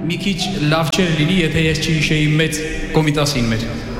մի քիչ լավ չէր լինի, եթե ես չի հիշեի մեծ կոմիտասին մեր։